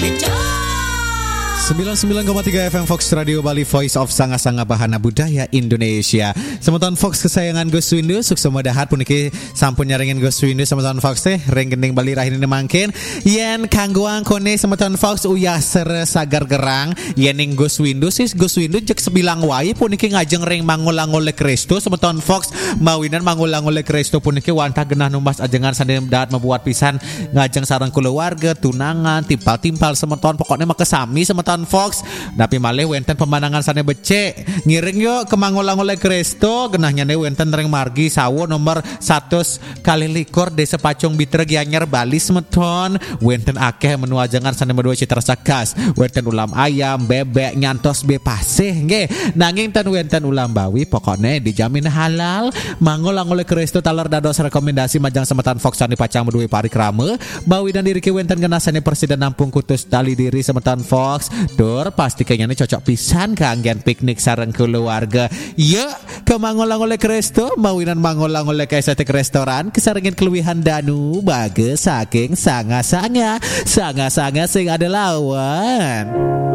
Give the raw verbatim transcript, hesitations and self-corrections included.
sembilan puluh sembilan koma tiga F M Fox Radio Bali, Voice of Sanga-Sanga Bahana Budaya Indonesia. Semeton Fox kesayangan Gus Windu, sukses modahat puniki sampun nyaringin Gus Windu semeton Fox teh reng gending Bali rahin mangkin. Yen kanggoang kone semeton Fox uyah sere sagar gerang yening Gus Windu sis Gus Windu jek sebilang wae puniki ngajeng reng mangul-angul le Kristo semeton Fox mawinan mangul-angul le Kristo puniki wantah genah numbas ajengan sande dahat membuat pisan ngajeng sareng keluarga tunangan timpal-timpal semeton pokoknya mah kesami semeton Fox. Tapi malih wenten pemandangan sane becek ngiring yuk ke mangul-angul le Kristo genahnya ne wenten reng margi sawo nomor seratus kali likur desa Pacung Bitreg Gianyar Bali semeton wenten akeh menu ajangan sane medua citra sakas wenten ulam ayam bebek nyantos bepasih nggih nanging ten wenten ulam bawi pokoknya dijamin halal. Mangul-angul le Kristo taler dados rekomendasi majang semetan Fox sane pacang medue parikrame bawi dan diri ki wenten genah sane presiden Nampung Kutus tali diri semetan Fox Dur pasti kayaknya ini cocok pisan kanggian piknik sareng keluarga. Yuk ke mangul-angul le Kristo mawinan mangul-angul le kaesetik restoran kesarengin keluwihan danu bagus saking sanga-sanga sanga-sanga sing ada lawan.